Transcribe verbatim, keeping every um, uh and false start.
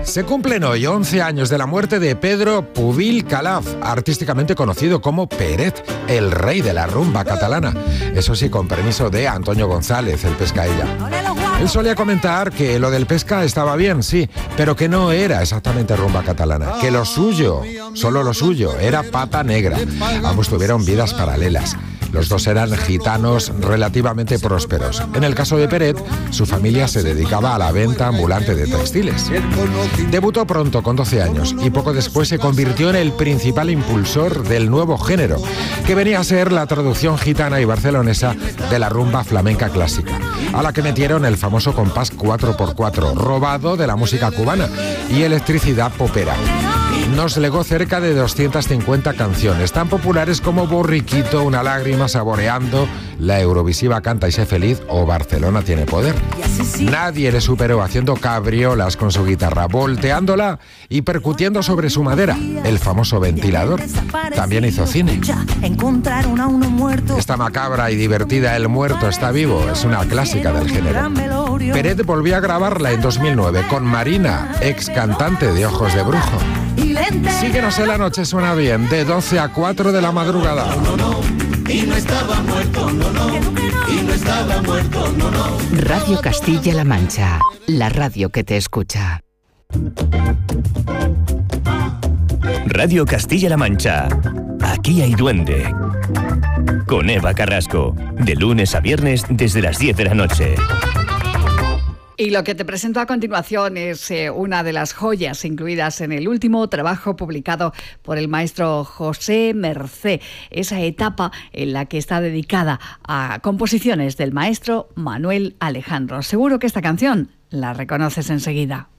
Se cumplen hoy once años de la muerte de Pedro Pubil Calaf, artísticamente conocido como Peret, el rey de la rumba catalana. Eso sí, con permiso de Antonio González, el pescaella. Él solía comentar que lo del pesca estaba bien, sí, pero que no era exactamente rumba catalana, que lo suyo, solo lo suyo, era pata negra. Ambos tuvieron vidas paralelas. Los dos eran gitanos relativamente prósperos. En el caso de Peret, su familia se dedicaba a la venta ambulante de textiles. Debutó pronto, con doce años, y poco después se convirtió en el principal impulsor del nuevo género, que venía a ser la traducción gitana y barcelonesa de la rumba flamenca clásica, a la que metieron el famoso compás cuatro por cuatro, robado de la música cubana, y electricidad popera. Nos legó cerca de doscientas cincuenta canciones, tan populares como Borriquito, Una lágrima, Saboreando, La Eurovisiva Canta y sé feliz o Barcelona tiene poder. Nadie le superó haciendo cabriolas con su guitarra, volteándola y percutiendo sobre su madera, el famoso ventilador. También hizo cine. Esta macabra y divertida El muerto está vivo es una clásica del género. Peret volvió a grabarla en dos mil nueve con Marina, ex cantante de Ojos de Brujo. Síguenos en la noche, suena bien, de doce a cuatro de la madrugada. No, no, y no estaba muerto, no, no, y no estaba muerto, no, no. Radio Castilla-La Mancha, la radio que te escucha. Radio Castilla-La Mancha, aquí hay duende. Con Eva Carrasco, de lunes a viernes desde las diez de la noche. Y lo que te presento a continuación es eh, una de las joyas incluidas en el último trabajo publicado por el maestro José Mercé, esa etapa en la que está dedicada a composiciones del maestro Manuel Alejandro. Seguro que esta canción la reconoces enseguida.